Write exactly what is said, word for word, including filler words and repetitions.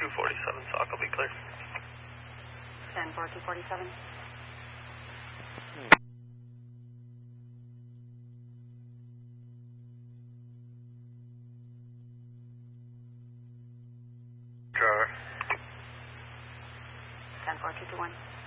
two forty-seven, Sock will be clear. ten four two forty-seven. Car. ten four two two one.